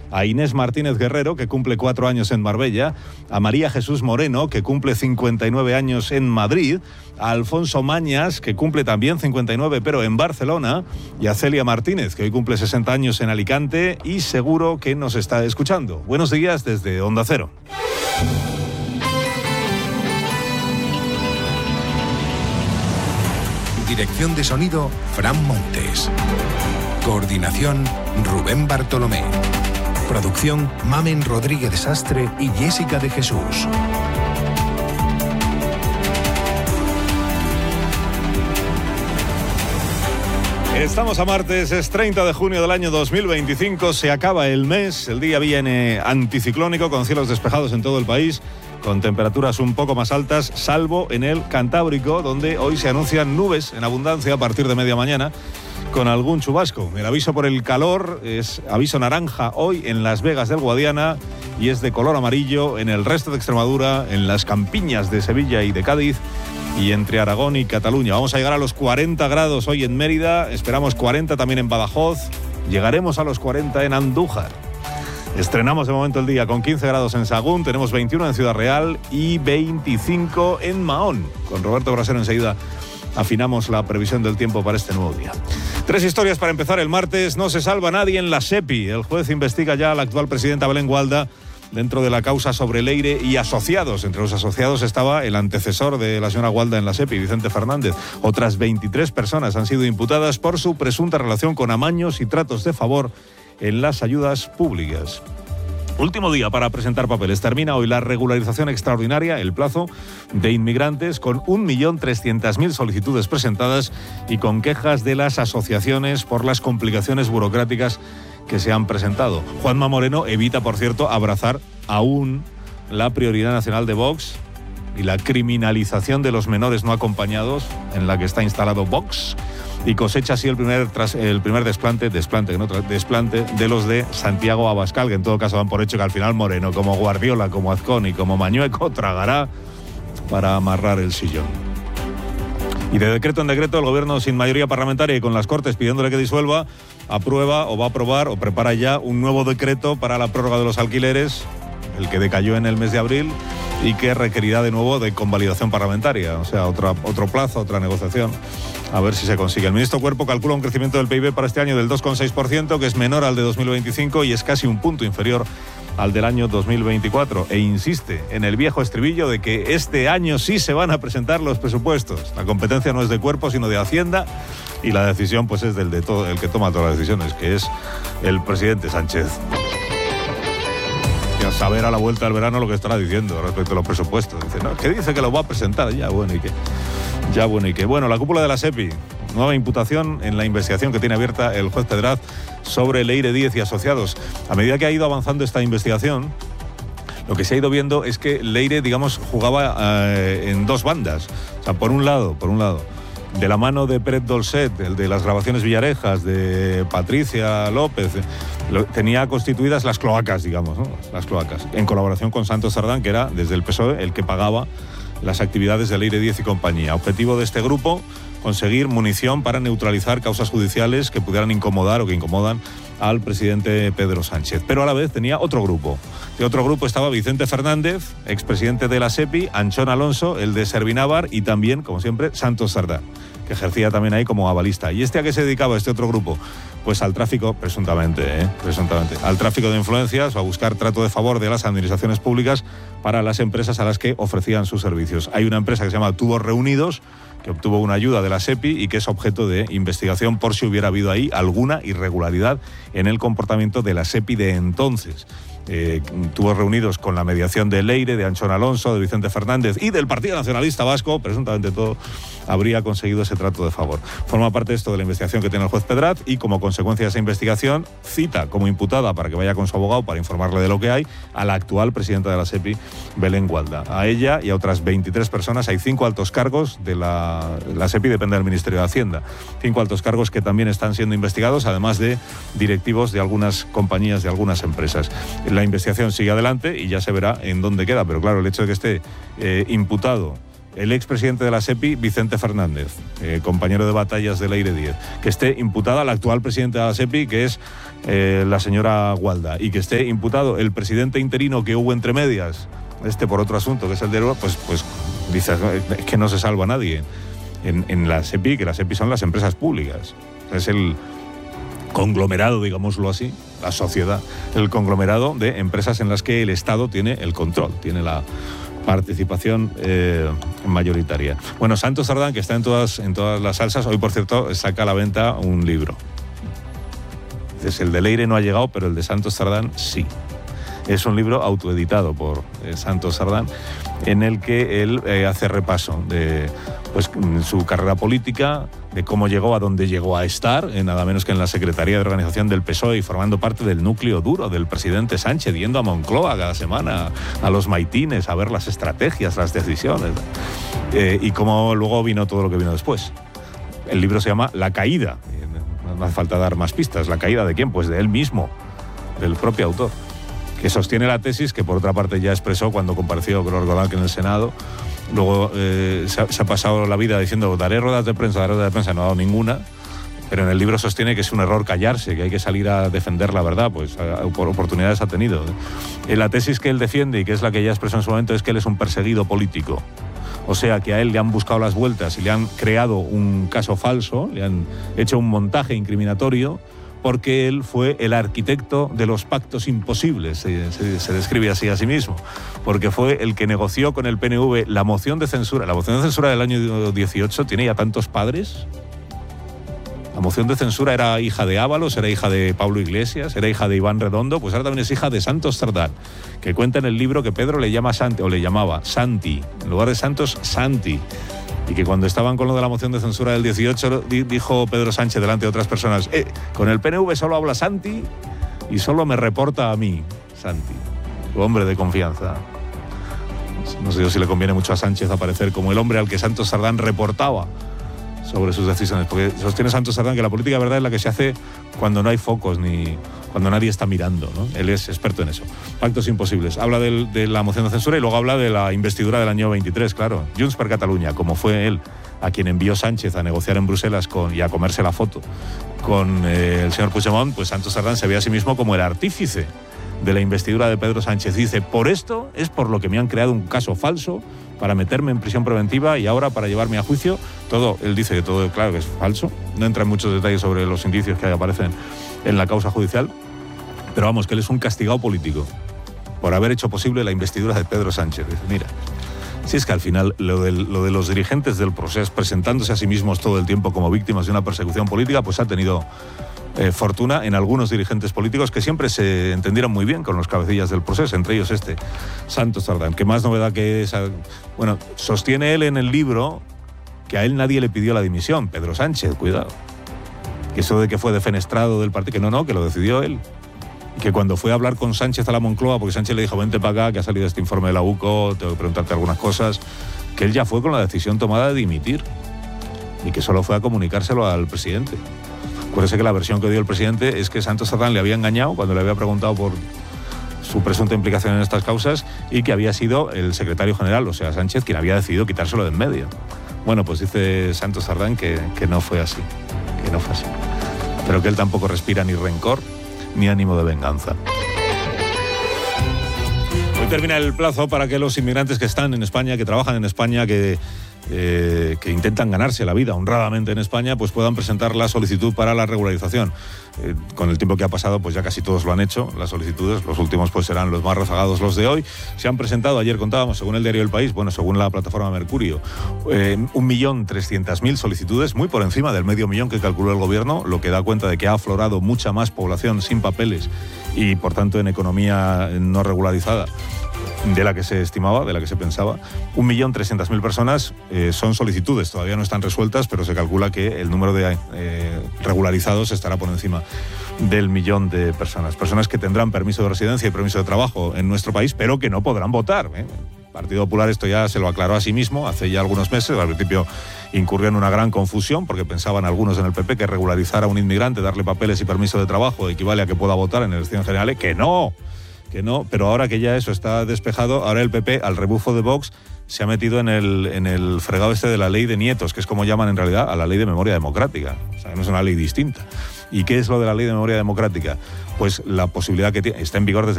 a Inés Martínez Guerrero, que cumple 4 años en Marbella, a María Jesús Moreno, que cumple 59 años en Madrid, a Alfonso Mañas, que cumple también 59 pero en Barcelona, y a Celia Martínez, que hoy cumple 60 años en Alicante y seguro que nos está escuchando. Buenos días desde Onda Cero. Dirección de sonido, Fran Montes. Coordinación, Rubén Bartolomé. Producción, Mamen Rodríguez Sastre y Jessica de Jesús. Estamos a martes, es 30 de junio del año 2025, se acaba el mes, el día viene anticiclónico con cielos despejados en todo el país, con temperaturas un poco más altas, salvo en el Cantábrico, donde hoy se anuncian nubes en abundancia a partir de media mañana, con algún chubasco. El aviso por el calor es aviso naranja hoy en Las Vegas del Guadiana y es de color amarillo en el resto de Extremadura, en las campiñas de Sevilla y de Cádiz y entre Aragón y Cataluña. Vamos a llegar a los 40 grados hoy en Mérida, esperamos 40 también en Badajoz, llegaremos a los 40 en Andújar. Estrenamos de momento el día con 15 grados en Sagún, tenemos 21 en Ciudad Real y 25 en Mahón. Con Roberto Brasero enseguida afinamos la previsión del tiempo para este nuevo día. 3 historias para empezar el martes. No se salva nadie en la SEPI. El juez investiga ya a la actual presidenta Belén Gualda dentro de la causa sobre Leire y asociados. Entre los asociados estaba el antecesor de la señora Gualda en la SEPI, Vicente Fernández. Otras 23 personas han sido imputadas por su presunta relación con amaños y tratos de favor en las ayudas públicas. Último día para presentar papeles. Termina hoy la regularización extraordinaria, el plazo de inmigrantes, con 1.300.000 solicitudes presentadas y con quejas de las asociaciones por las complicaciones burocráticas que se han presentado. Juanma Moreno evita, por cierto, abrazar aún la prioridad nacional de Vox y la criminalización de los menores no acompañados en la que está instalado Vox, y cosecha así el primer desplante de los de Santiago Abascal, que en todo caso dan por hecho que al final Moreno, como Guardiola, como Azcón y como Mañueco, tragará para amarrar el sillón. Y de decreto en decreto, el gobierno sin mayoría parlamentaria y con las Cortes pidiéndole que disuelva, aprueba o va a aprobar o prepara ya un nuevo decreto para la prórroga de los alquileres, el que decayó en el mes de abril y que requerirá de nuevo de convalidación parlamentaria, o sea, otro plazo, otra negociación, a ver si se consigue. El ministro Cuerpo calcula un crecimiento del PIB para este año del 2,6%, que es menor al de 2025 y es casi un punto inferior al del año 2024, e insiste en el viejo estribillo de que este año sí se van a presentar los presupuestos. La competencia no es de Cuerpo, sino de Hacienda, y la decisión pues es el que toma todas las decisiones, que es el presidente Sánchez. Y a saber a la vuelta del verano lo que estará diciendo respecto a los presupuestos. Dice, no, que dice que lo va a presentar, ya bueno y qué. Bueno, la cúpula de la SEPI, nueva imputación en la investigación que tiene abierta el juez Pedraz sobre Leire Díez y asociados. A medida que ha ido avanzando esta investigación, lo que se ha ido viendo es que Leire, digamos, jugaba en dos bandas. O sea, por un lado, de la mano de Pérez Dolcet, el de las grabaciones Villarejas, de Patricia López, tenía constituidas las cloacas, digamos, ¿no? Las cloacas, en colaboración con Santos Cerdán, que era desde el PSOE el que pagaba las actividades de Leire Díez y compañía. Objetivo de este grupo, conseguir munición para neutralizar causas judiciales que pudieran incomodar o que incomodan al presidente Pedro Sánchez. Pero a la vez tenía otro grupo. De otro grupo estaba Vicente Fernández, expresidente de la SEPI, Anchón Alonso, el de Servinávar, y también, como siempre, Santos Cerdán, que ejercía también ahí como avalista. ¿Y a qué se dedicaba este otro grupo? Pues al tráfico, presuntamente, al tráfico de influencias o a buscar trato de favor de las administraciones públicas para las empresas a las que ofrecían sus servicios. Hay una empresa que se llama Tubos Reunidos, que obtuvo una ayuda de la SEPI y que es objeto de investigación por si hubiera habido ahí alguna irregularidad en el comportamiento de la SEPI de entonces. Tubos Reunidos, con la mediación de Leire, de Anchón Alonso, de Vicente Fernández y del Partido Nacionalista Vasco, presuntamente todo, habría conseguido ese trato de favor. Forma parte esto de la investigación que tiene el juez Pedraz y, como consecuencia de esa investigación, cita como imputada para que vaya con su abogado para informarle de lo que hay a la actual presidenta de la SEPI, Belén Gualda. A ella y a otras 23 personas, hay 5 altos cargos de la SEPI, depende del Ministerio de Hacienda. 5 altos cargos que también están siendo investigados, además de directivos de algunas compañías, de algunas empresas. La investigación sigue adelante y ya se verá en dónde queda, pero claro, el hecho de que esté imputado el expresidente de la SEPI, Vicente Fernández, compañero de batallas de Leire Díez, que esté imputada la actual presidenta de la SEPI, que es la señora Gualda, y que esté imputado el presidente interino que hubo entre medias, por otro asunto, que es el de pues dices, es que no se salva a nadie en la SEPI, que las SEPI son las empresas públicas. Es el conglomerado, digámoslo así, la sociedad, el conglomerado de empresas en las que el Estado tiene el control, tiene la participación mayoritaria. Bueno, Santos Cerdán, que está en todas las salsas, hoy por cierto saca a la venta un libro. Dices, el de Leire no ha llegado, pero el de Santos Cerdán sí. Es un libro autoeditado por Santos Cerdán, en el que él hace repaso de su carrera política, de cómo llegó a donde llegó a estar, nada menos que en la Secretaría de Organización del PSOE y formando parte del núcleo duro del presidente Sánchez, yendo a Moncloa cada semana, a los maitines, a ver las estrategias, las decisiones, y cómo luego vino todo lo que vino después. El libro se llama La Caída, no hace falta dar más pistas. ¿La caída de quién? Pues de él mismo, del propio autor, que sostiene la tesis que por otra parte ya expresó cuando compareció, creo recordar que en el Senado. Luego se ha pasado la vida diciendo daré ruedas de prensa, no ha dado ninguna, pero en el libro sostiene que es un error callarse, que hay que salir a defender la verdad, pues por oportunidades ha tenido. La tesis que él defiende y que es la que ya expresó en su momento es que él es un perseguido político. O sea, que a él le han buscado las vueltas y le han creado un caso falso, le han hecho un montaje incriminatorio, porque él fue el arquitecto de los pactos imposibles, se describe así a sí mismo, porque fue el que negoció con el PNV la moción de censura. La moción de censura del año 18 tiene ya tantos padres. La moción de censura era hija de Ábalos, era hija de Pablo Iglesias, era hija de Iván Redondo, pues ahora también es hija de Santos Cerdán, que cuenta en el libro que Pedro le llama Santi, o le llamaba Santi, en lugar de Santos, Santi. Y que cuando estaban con lo de la moción de censura del 18, dijo Pedro Sánchez delante de otras personas, con el PNV solo habla Santi y solo me reporta a mí, Santi, su hombre de confianza. No sé yo si le conviene mucho a Sánchez aparecer como el hombre al que Santos Cerdán reportaba sobre sus decisiones, porque sostiene Santos Cerdán que la política de verdad es la que se hace cuando no hay focos ni cuando nadie está mirando, ¿no? Él es experto en eso. Pactos imposibles. Habla de la moción de censura y luego habla de la investidura del año 23, claro. Junts per Catalunya, como fue él a quien envió Sánchez a negociar en Bruselas y a comerse la foto con el señor Puigdemont, pues Santos Cerdán se ve a sí mismo como el artífice de la investidura de Pedro Sánchez. Dice, por esto es por lo que me han creado un caso falso para meterme en prisión preventiva y ahora para llevarme a juicio. Todo, él dice que todo, claro, que es falso. No entra en muchos detalles sobre los indicios que aparecen en la causa judicial, pero vamos, que él es un castigado político por haber hecho posible la investidura de Pedro Sánchez. Dice, mira, si es que al final lo de los dirigentes del proceso presentándose a sí mismos todo el tiempo como víctimas de una persecución política, pues ha tenido fortuna en algunos dirigentes políticos que siempre se entendieron muy bien con los cabecillas del proceso, entre ellos Santos Cerdán. ¿Qué más novedad que esa? Bueno, sostiene él en el libro que a él nadie le pidió la dimisión, Pedro Sánchez, cuidado. Que eso de que fue defenestrado del partido, que no, que lo decidió él. Y que cuando fue a hablar con Sánchez a la Moncloa, porque Sánchez le dijo, vente para acá, que ha salido este informe de la UCO, tengo que preguntarte algunas cosas, que él ya fue con la decisión tomada de dimitir y que solo fue a comunicárselo al presidente. Acuérdese que la versión que dio el presidente es que Santos Cerdán le había engañado cuando le había preguntado por su presunta implicación en estas causas y que había sido el secretario general, o sea, Sánchez, quien había decidido quitárselo de en medio. Bueno, pues dice Santos Cerdán que no fue así, pero que él tampoco respira ni rencor ni ánimo de venganza. Hoy termina el plazo para que los inmigrantes que están en España, que trabajan en España, que intentan ganarse la vida honradamente en España, pues puedan presentar la solicitud para la regularización. Con el tiempo que ha pasado, pues ya casi todos lo han hecho, las solicitudes. Los últimos pues serán los más rezagados, los de hoy. Se han presentado, ayer contábamos, según el diario El País, según la plataforma Mercurio, 1.300.000 solicitudes, muy por encima del 500.000 que calculó el gobierno, lo que da cuenta de que ha aflorado mucha más población sin papeles y, por tanto, en economía no regularizada de la que se estimaba, de la que se pensaba. 1.300.000 personas son solicitudes, todavía no están resueltas, pero se calcula que el número de regularizados estará por encima del 1.000.000 de personas. Personas que tendrán permiso de residencia y permiso de trabajo en nuestro país, pero que no podrán votar. El Partido Popular esto ya se lo aclaró a sí mismo hace ya algunos meses. Al principio incurrió en una gran confusión porque pensaban algunos en el PP que regularizar a un inmigrante, darle papeles y permiso de trabajo equivale a que pueda votar en elecciones generales. Que no, pero ahora que ya eso está despejado, ahora el PP, al rebufo de Vox, se ha metido en el fregado este de la ley de nietos, que es como llaman en realidad a la ley de memoria democrática. O sea, no es una ley distinta. ¿Y qué es lo de la ley de memoria democrática? Pues la posibilidad que está en vigor desde